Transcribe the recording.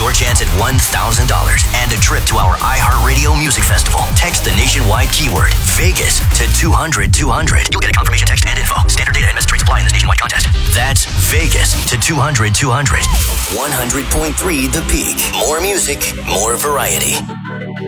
your chance at $1,000 and a trip to our iHeartRadio Music Festival. Text the nationwide keyword Vegas to 200-200. You'll get a confirmation text and info. Standard data and message rates apply in this nationwide contest. That's Vegas to 200-200. 100.3 The Peak. More music, more variety.